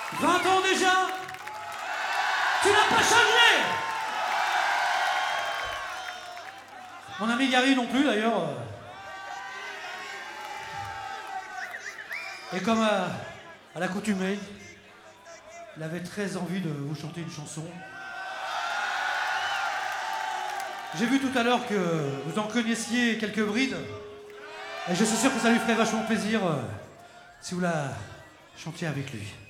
20 ans déjà. Tu n'as pas changé. Mon ami Gary non plus d'ailleurs. Et comme à l'accoutumée, il avait très envie de vous chanter une chanson. J'ai vu tout à l'heure que vous en connaissiez quelques brides. Et je suis sûr que ça lui ferait vachement plaisir si vous la chantiez avec lui.